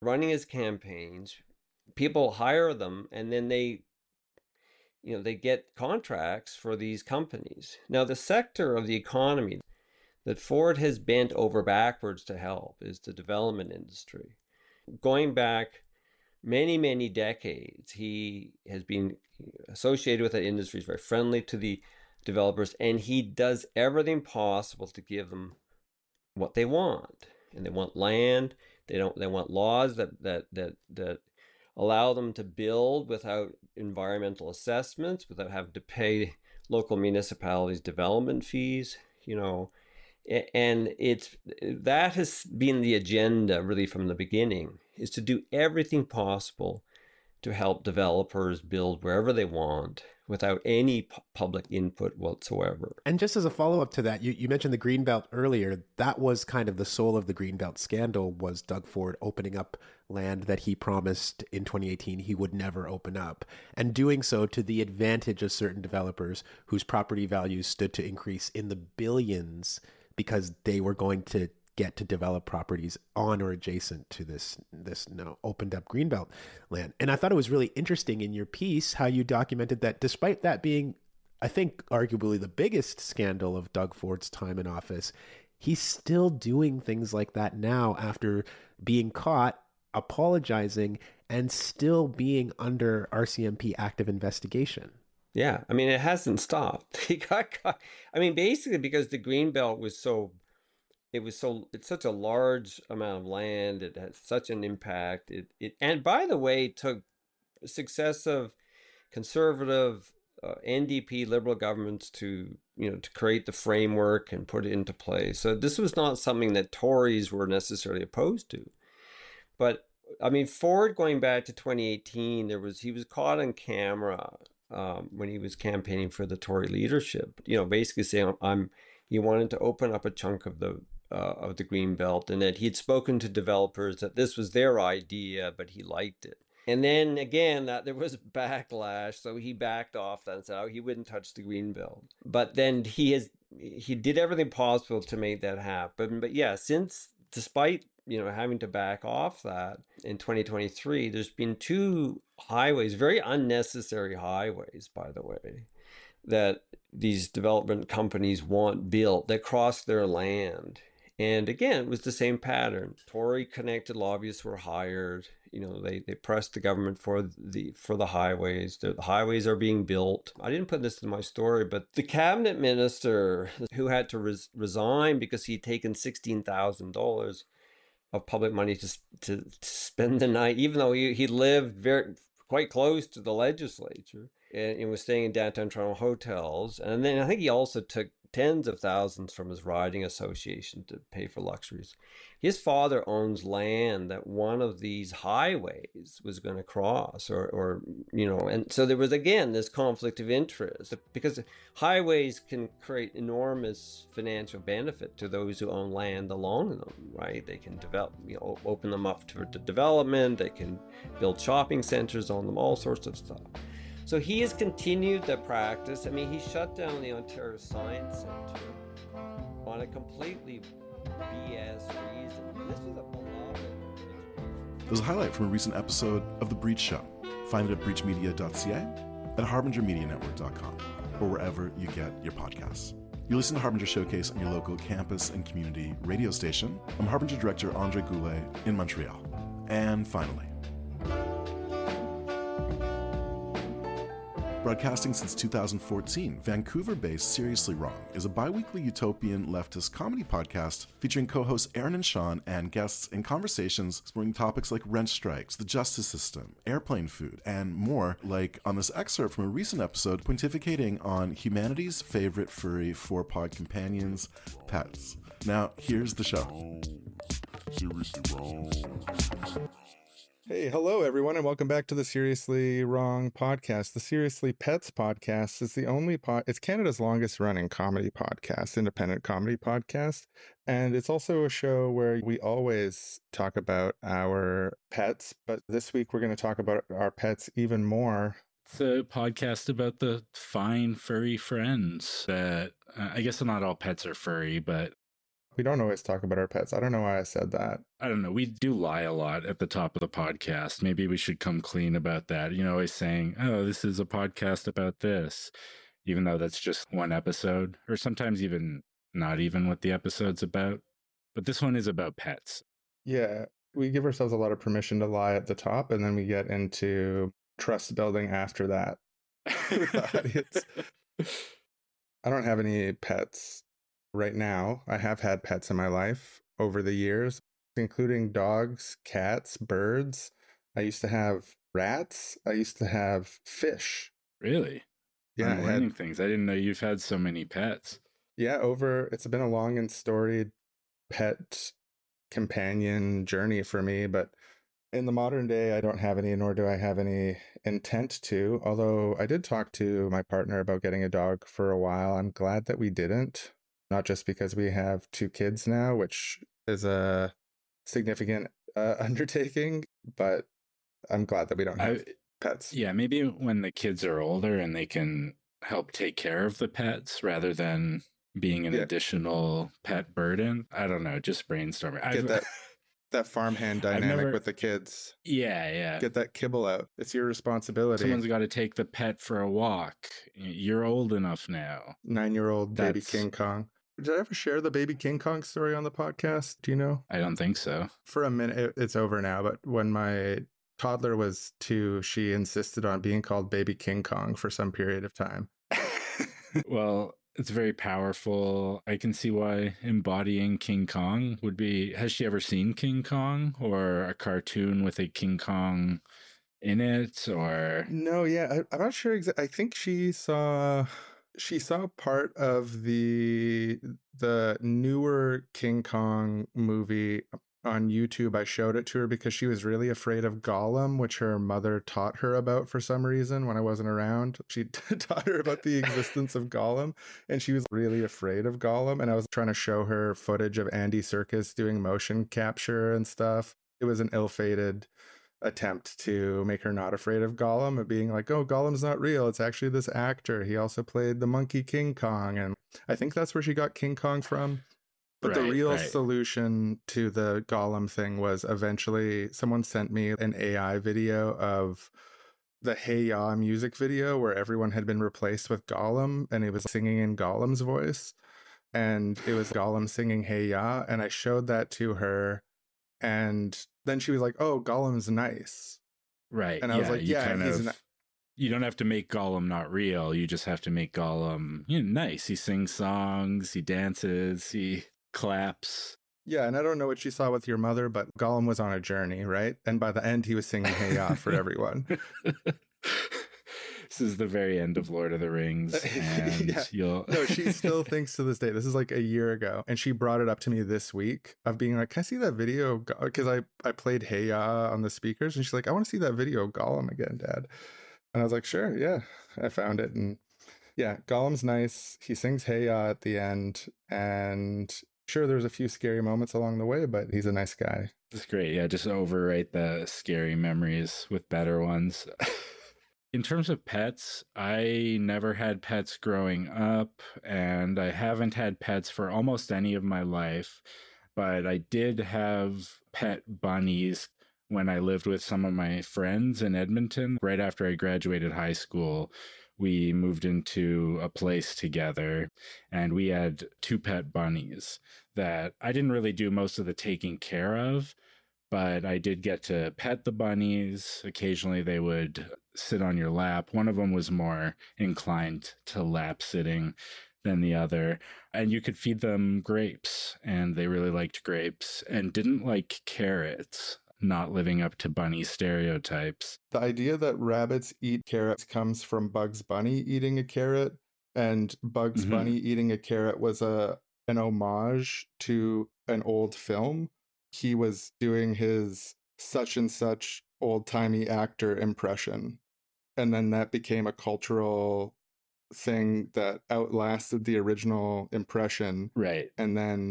running his campaigns. People hire them, and then they get contracts for these companies. Now, the sector of the economy that Ford has bent over backwards to help is the development industry. Going back many, many decades, he has been associated with that industry. He's very friendly to the developers, and he does everything possible to give them what they want. And they want land. They want laws that allow them to build without environmental assessments, without having to pay local municipalities development fees, and it's that has been the agenda really from the beginning, is to do everything possible to help developers build wherever they want without any public input whatsoever. And just as a follow-up to that, you mentioned the Greenbelt earlier. That was kind of the soul of the Greenbelt scandal, was Doug Ford opening up land that he promised in 2018 he would never open up, and doing so to the advantage of certain developers whose property values stood to increase in the billions because they were going to get to develop properties on or adjacent to this opened up Greenbelt land. And I thought it was really interesting in your piece how you documented that despite that being, I think, arguably the biggest scandal of Doug Ford's time in office, he's still doing things like that now after being caught, apologizing, and still being under RCMP active investigation. Yeah, I mean, it hasn't stopped. He got caught. I mean, basically because the Greenbelt it's such a large amount of land. It has such an impact. And by the way, it took successive conservative NDP liberal governments to create the framework and put it into place. So this was not something that Tories were necessarily opposed to. But I mean, Ford, going back to 2018, he was caught on camera when he was campaigning for the Tory leadership. Basically saying he wanted to open up a chunk of the green belt, and that he had spoken to developers that this was their idea, but he liked it. And then again, that there was backlash, so he backed off that and said, he wouldn't touch the green belt. But then he did everything possible to make that happen. But yeah, despite having to back off that in 2023, there's been two highways, very unnecessary highways, by the way, that these development companies want built that cross their land. And again, it was the same pattern. Tory connected lobbyists were hired. They pressed the government for the highways. The highways are being built. I didn't put this in my story, but the cabinet minister who had to resign because he'd taken $16,000 of public money to spend the night, even though he lived quite close to the legislature and was staying in downtown Toronto hotels. And then I think he also took tens of thousands from his riding association to pay for luxuries. His father owns land that one of these highways was going to cross, and so there was again this conflict of interest, because highways can create enormous financial benefit to those who own land along them, right? They can develop, open them up to development. They can build shopping centers on them, all sorts of stuff. So he has continued the practice. I mean, he shut down the Ontario Science Centre on a completely BS reason. This was a beloved. There's a highlight from a recent episode of The Breach Show. Find it at breachmedia.ca, at harbingermedianetwork.com, or wherever you get your podcasts. You listen to Harbinger Showcase on your local campus and community radio station. I'm Harbinger Director Andre Goulet in Montreal. And finally, broadcasting since 2014, Vancouver-based Seriously Wrong is a bi-weekly utopian leftist comedy podcast featuring co-hosts Aaron and Sean and guests in conversations exploring topics like rent strikes, the justice system, airplane food, and more, like on this excerpt from a recent episode pontificating on humanity's favorite furry four-pod companions, pets. Now, here's the show. Seriously Wrong. Hey, hello everyone, and welcome back to the Seriously Wrong podcast. The Seriously Pets podcast is the only it's Canada's longest running comedy podcast, independent comedy podcast. And it's also a show where we always talk about our pets, but this week we're going to talk about our pets even more. It's a podcast about the fine furry friends that I guess not all pets are furry, but We don't always talk about our pets. I don't know why I said that. I don't know. We do lie a lot at the top of the podcast. Maybe we should come clean about that. You know, always saying, oh, this is a podcast about this, even though that's just one episode, or sometimes even not even what the episode's about. But this one is about pets. Yeah, we give ourselves a lot of permission to lie at the top, and then we get into trust building after that with the audience. I don't have any pets right now. I have had pets in my life over the years, including dogs, cats, birds. I used to have rats. I used to have fish. Really? Yeah, I'm learning things. I didn't know you've had so many pets. Yeah, it's been a long and storied pet companion journey for me, but in the modern day, I don't have any, nor do I have any intent to. Although I did talk to my partner about getting a dog for a while. I'm glad that we didn't, not just because we have 2 kids now, which is a significant undertaking, but I'm glad that we don't have pets. Yeah, maybe when the kids are older and they can help take care of the pets rather than being an additional pet burden. I don't know, just brainstorming. Get that farmhand dynamic with the kids. Yeah. Get that kibble out. It's your responsibility. Someone's got to take the pet for a walk. You're old enough now. 9-year-old baby King Kong. Did I ever share the baby King Kong story on the podcast? Do you know? I don't think so. For a minute, it's over now, but when my toddler was 2, she insisted on being called baby King Kong for some period of time. Well, it's very powerful. I can see why embodying King Kong would be... Has she ever seen King Kong or a cartoon with a King Kong in it? Or no, yeah, I'm not sure. I think she saw part of the newer King Kong movie on YouTube. I showed it to her because she was really afraid of Gollum, which her mother taught her about for some reason when I wasn't around. She taught her about the existence of Gollum, and she was really afraid of Gollum. And I was trying to show her footage of Andy Serkis doing motion capture and stuff. It was an ill-fated attempt to make her not afraid of Gollum, and being like, oh, Gollum's not real. It's actually this actor. He also played the monkey King Kong. And I think that's where she got King Kong from. But the real solution to the Gollum thing was eventually someone sent me an AI video of the Hey Ya music video where everyone had been replaced with Gollum, and it was singing in Gollum's voice. And it was Gollum singing Hey Ya. And I showed that to her. And then she was like, oh, Gollum's nice. Right. And I was like, yeah, you don't have to make Gollum not real. You just have to make Gollum nice. He sings songs, he dances, he claps. Yeah, and I don't know what you saw with your mother, but Gollum was on a journey, right? And by the end, he was singing Hey Ya for everyone. This is the very end of Lord of the Rings. And No, she still thinks to this day, this is like a year ago, and she brought it up to me this week of being like, can I see that video? Because I played Hey Ya on the speakers, and she's like, I want to see that video of Gollum again, Dad. And I was like, sure, yeah. I found it, and yeah, Gollum's nice. He sings Hey Ya at the end, and sure, there's a few scary moments along the way, but he's a nice guy. It's great. Yeah, just overwrite the scary memories with better ones. In terms of pets, I never had pets growing up, and I haven't had pets for almost any of my life, but I did have pet bunnies when I lived with some of my friends in Edmonton. Right after I graduated high school, we moved into a place together, and we had 2 pet bunnies that I didn't really do most of the taking care of, but I did get to pet the bunnies. Occasionally they would sit on your lap. One of them was more inclined to lap sitting than the other. And you could feed them grapes, and they really liked grapes and didn't like carrots, not living up to bunny stereotypes. The idea that rabbits eat carrots comes from Bugs Bunny eating a carrot, and Bugs Bunny eating a carrot was an homage to an old film. He was doing his such and such old-timey actor impression. And then that became a cultural thing that outlasted the original impression. Right. And then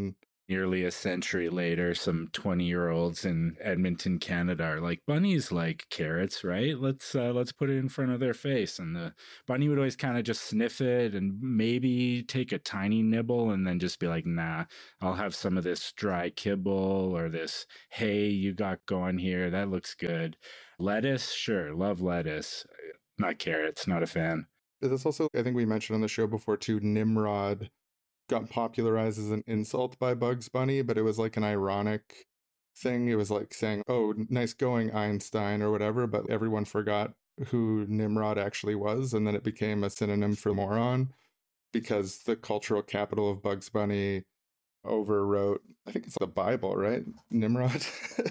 nearly a century later, some 20-year-olds in Edmonton, Canada are like, bunnies like carrots, right? Let's put it in front of their face. And the bunny would always kind of just sniff it and maybe take a tiny nibble and then just be like, nah, I'll have some of this dry kibble or this hay you got going here. That looks good. Lettuce, sure, love lettuce. Not carrots, not a fan. This also, I think we mentioned on the show before too, Nimrod got popularized as an insult by Bugs Bunny, but it was like an ironic thing. It was like saying, oh, nice going, Einstein, or whatever, but everyone forgot who Nimrod actually was, and then it became a synonym for moron because the cultural capital of Bugs Bunny overwrote, I think it's the Bible, right? Nimrod?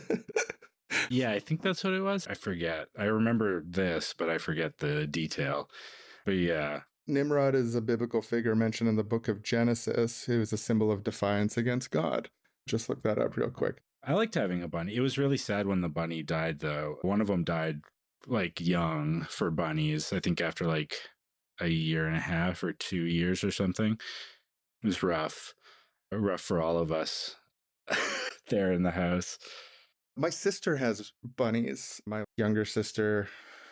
Yeah, I think that's what it was. I forget. I remember this, but I forget the detail. But yeah. Nimrod is a biblical figure mentioned in the book of Genesis, who is a symbol of defiance against God. Just look that up real quick. I liked having a bunny. It was really sad when the bunny died, though. One of them died like young for bunnies. I think after like a year and a half or 2 years or something. It was rough. Rough for all of us there in the house. My sister has bunnies. My younger sister,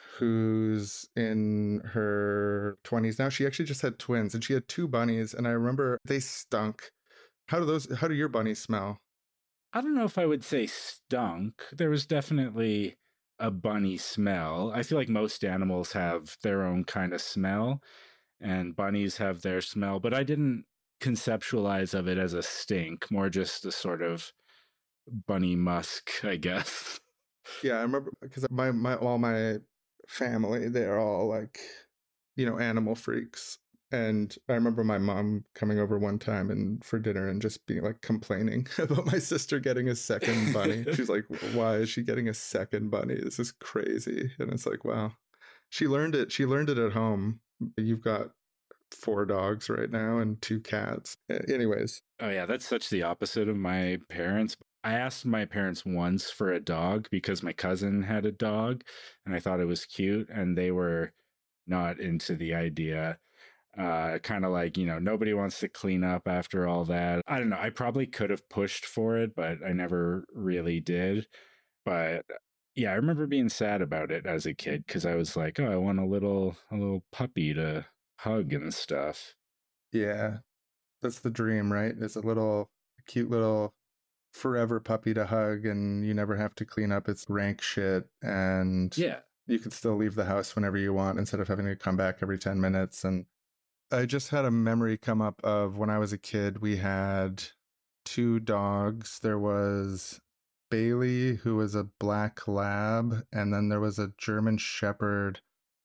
who's in her 20s now, she actually just had twins, and she had 2 bunnies, and I remember they stunk. How do your bunnies smell? I don't know if I would say stunk. There was definitely a bunny smell. I feel like most animals have their own kind of smell, and bunnies have their smell, but I didn't conceptualize of it as a stink, more just a sort of bunny musk, I guess. Yeah, I remember because all my family, they're all like, animal freaks. And I remember my mom coming over one time and for dinner and just being like complaining about my sister getting a second bunny. She's like, why is she getting a second bunny? This is crazy. And it's like, wow, she learned it. She learned it at home. You've got 4 dogs right now and 2 cats. Anyways. Oh yeah, that's such the opposite of my parents. I asked my parents once for a dog because my cousin had a dog and I thought it was cute, and they were not into the idea. Kind of like, nobody wants to clean up after all that. I don't know. I probably could have pushed for it, but I never really did. But yeah, I remember being sad about it as a kid because I was like, oh, I want a little puppy to hug and stuff. Yeah, that's the dream, right? It's a cute little forever puppy to hug, and you never have to clean up its rank shit, and yeah, you can still leave the house whenever you want instead of having to come back every 10 minutes. And I just had a memory come up of when I was a kid. We had 2 dogs. There was Bailey, who was a black lab, and then there was a German Shepherd,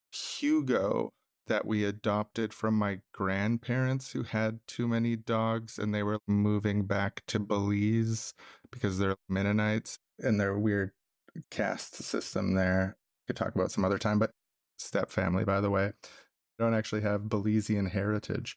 Hugo, that we adopted from my grandparents who had too many dogs, and they were moving back to Belize because they're Mennonites and their weird caste system there. Could talk about some other time, but step family, by the way. I don't actually have Belizean heritage.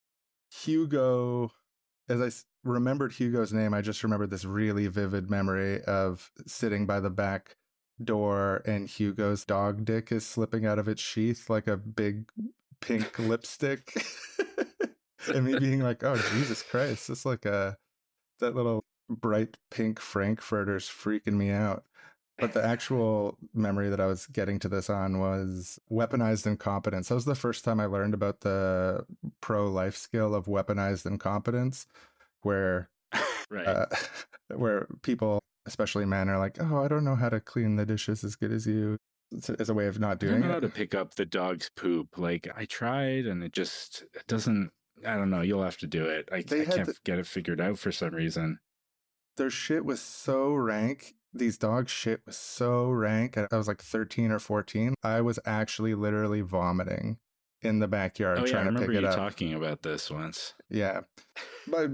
Hugo, as I remembered Hugo's name, I just remembered this really vivid memory of sitting by the back door and Hugo's dog dick is slipping out of its sheath like a big pink lipstick. And me being like, oh, Jesus Christ, it's like that little bright pink Frankfurter's freaking me out. But the actual memory that I was getting to this on was weaponized incompetence. That was the first time I learned about the pro-life skill of weaponized incompetence, where right. Where people, especially men, are like, oh, I don't know how to clean the dishes as good as you, as a way of not doing it. I don't know how to pick up the dog's poop. Like, I tried and it doesn't, I don't know, you'll have to do it. I can't get it figured out for some reason. Their shit was so rank. These dogs' shit was so rank. I was like 13 or 14. I was actually literally vomiting in the backyard trying to pick it up. I remember you talking about this once. Yeah. But,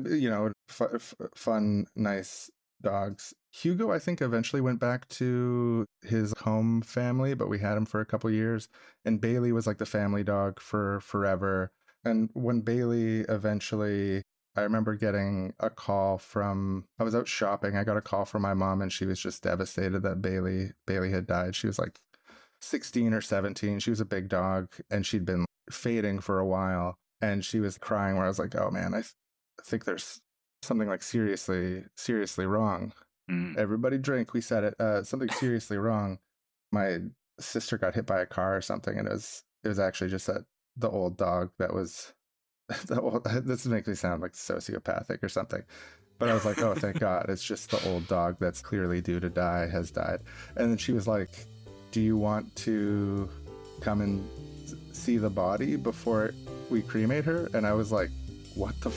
fun, nice dogs. Hugo, I think, eventually went back to his home family, but we had him for a couple years. And Bailey was like the family dog for forever. And when Bailey eventually, I remember getting a call I was out shopping. I got a call from my mom, and she was just devastated that Bailey had died. She was like 16 or 17. She was a big dog, and she'd been fading for a while. And she was crying where I was like, oh man, I think there's something like seriously wrong. Everybody drink. We said it. Something seriously wrong. My sister got hit by a car or something, and it was actually just the old dog that was this makes me sound like sociopathic or something. But I was like, oh, thank God. It's just the old dog that's clearly due to die has died. And then she was like, do you want to come and see the body before we cremate her? And I was like, what the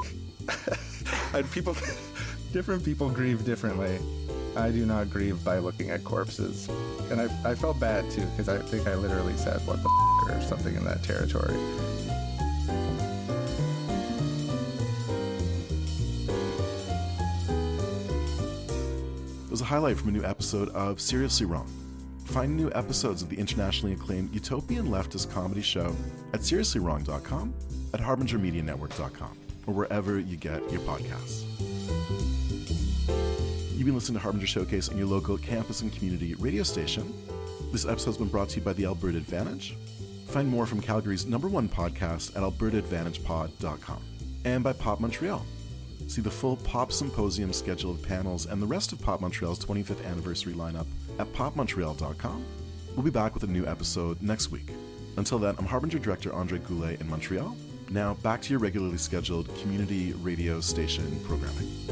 different people grieve differently. I do not grieve by looking at corpses. And I felt bad too, because I think I literally said what the or something in that territory. It was a highlight from a new episode of Seriously Wrong. Find new episodes of the internationally acclaimed utopian leftist comedy show at SeriouslyWrong.com, at HarbingerMediaNetwork.com, or wherever you get your podcasts. You've been listening to Harbinger Showcase on your local campus and community radio station. This episode's been brought to you by the Alberta Advantage. Find more from Calgary's #1 podcast at albertaadvantagepod.com, and by Pop Montreal. See the full Pop Symposium schedule of panels and the rest of Pop Montreal's 25th anniversary lineup at popmontreal.com. We'll be back with a new episode next week. Until then, I'm Harbinger Director Andre Goulet in Montreal. Now, back to your regularly scheduled community radio station programming.